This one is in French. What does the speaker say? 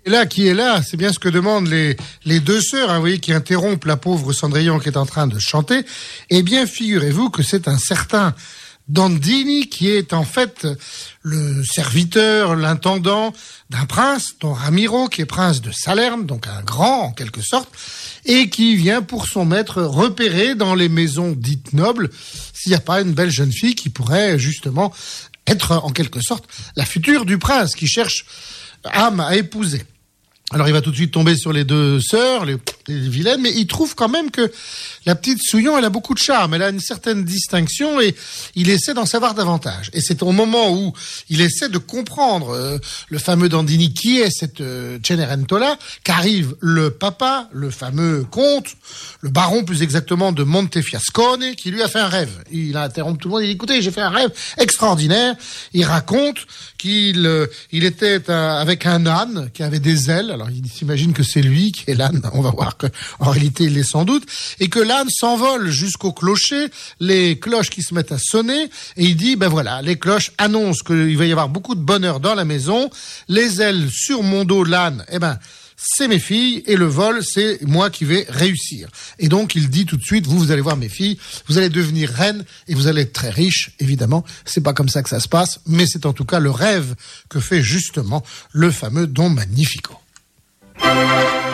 Et là, qui est là, c'est bien ce que demandent les deux sœurs, vous voyez, qui interrompent la pauvre Cendrillon qui est en train de chanter. Eh bien, figurez-vous que c'est un certain Dandini qui est en fait le serviteur, l'intendant d'un prince, Don Ramiro, qui est prince de Salerne, donc un grand en quelque sorte, et qui vient pour son maître repérer dans les maisons dites nobles s'il n'y a pas une belle jeune fille qui pourrait justement être en quelque sorte la future du prince qui cherche âme à épouser. Alors il va tout de suite tomber sur les deux sœurs, les vilaines, mais il trouve quand même que la petite Souillon, elle a beaucoup de charme, elle a une certaine distinction et il essaie d'en savoir davantage. Et c'est au moment où il essaie de comprendre le fameux Dandini qui est cette Cenerentola, qu'arrive le papa, le fameux comte, le baron plus exactement de Montefiascone, qui lui a fait un rêve. Il a interrompu tout le monde, il dit écoutez, j'ai fait un rêve extraordinaire. Il raconte qu'il était avec un âne qui avait des ailes. Alors il s'imagine que c'est lui qui est l'âne, on va voir qu'en réalité il l'est sans doute, et que l'âne s'envole jusqu'au clocher, les cloches qui se mettent à sonner, et il dit, ben voilà, les cloches annoncent qu'il va y avoir beaucoup de bonheur dans la maison, les ailes sur mon dos, l'âne, eh ben, c'est mes filles, et le vol, c'est moi qui vais réussir. Et donc, il dit tout de suite, vous allez voir mes filles, vous allez devenir reine, et vous allez être très riche, évidemment. C'est pas comme ça que ça se passe, mais c'est en tout cas le rêve que fait justement le fameux Don Magnifico.